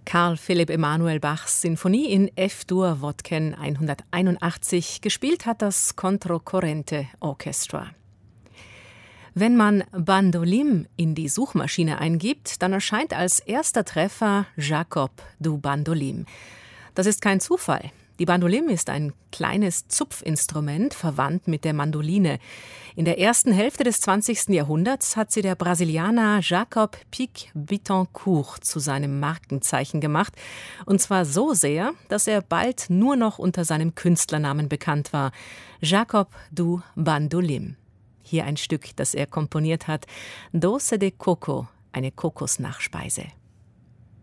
Carl Philipp Emanuel Bachs Sinfonie in F-Dur Wodken 181. Gespielt hat das Controcorrente Orchestra. Wenn man Bandolim in die Suchmaschine eingibt, dann erscheint als erster Treffer Jacob du Bandolim. Das ist kein Zufall. Die Bandolim ist ein kleines Zupfinstrument, verwandt mit der Mandoline. In der ersten Hälfte des 20. Jahrhunderts hat sie der Brasilianer Jacob Pic Bittencourt zu seinem Markenzeichen gemacht. Und zwar so sehr, dass er bald nur noch unter seinem Künstlernamen bekannt war: Jacob du Bandolim. Hier ein Stück, das er komponiert hat: Doce de Coco, eine Kokosnachspeise.